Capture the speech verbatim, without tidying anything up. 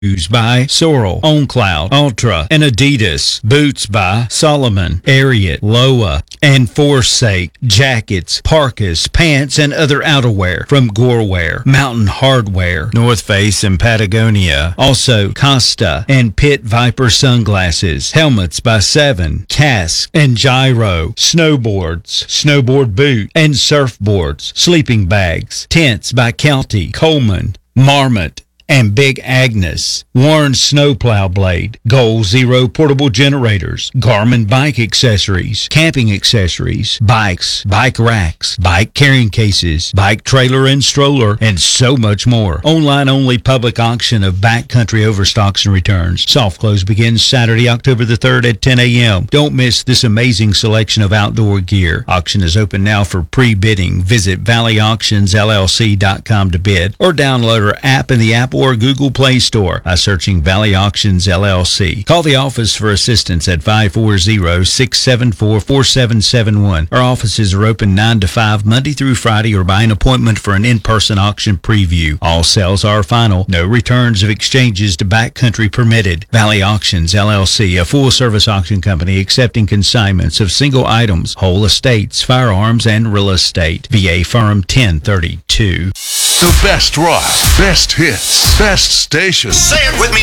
Shoes by Sorel, OnCloud, Ultra, and Adidas. Boots by Solomon, Ariat, Loa, and Forsake. Jackets, parkas, pants, and other outerwear from Gorewear, Mountain Hardwear, North Face, and Patagonia. Also, Costa and Pit Viper sunglasses. Helmets by Seven, Cask, and Gyro. Snowboards, snowboard boot, and surfboards. Sleeping bags. Tents by Kelty, Coleman, Marmot, and Big Agnes. Warren snowplow blade, Goal Zero portable generators, Garmin bike accessories, camping accessories, bikes, bike racks, bike carrying cases, bike trailer and stroller, and so much more. Online only public auction of backcountry overstocks and returns. Soft close begins Saturday, October the third at ten a.m. Don't miss this amazing selection of outdoor gear. Auction is open now for pre-bidding. Visit valley auctions l l c dot com to bid or download our app in the Apple or Google Play Store by searching Valley Auctions L L C. Call the office for assistance at five four zero, six seven four, four seven seven one. Our offices are open nine to five Monday through Friday or by an appointment for an in-person auction preview. All sales are final. No returns of exchanges to backcountry permitted. Valley Auctions L L C, a full-service auction company accepting consignments of single items, whole estates, firearms, and real estate. V A Firm ten thirty-two. The best rock, best hits, best station. Say it with me.